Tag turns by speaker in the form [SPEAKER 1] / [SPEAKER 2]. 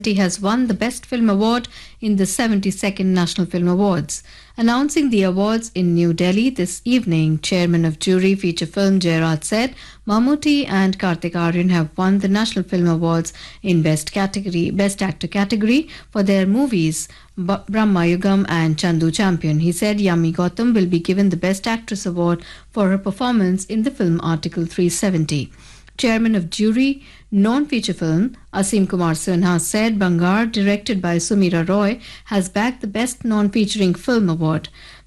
[SPEAKER 1] has won the Best Film Award in the 72nd National Film Awards. Announcing the awards in New Delhi this evening, Chairman of Jury Feature Film Jairaj said Mammootty and Kartik Aaryan have won the National Film Awards in Best Actor category for their movies Brahma Yugam and Chandu Champion. He said Yami Gautam will be given the Best Actress Award for her performance in the film Article 370. Chairman of Jury, Non-Feature Film, Asim Kumar Sinha said Bangar, directed by Sumira Roy, has bagged the Best Non-Featuring Film Award.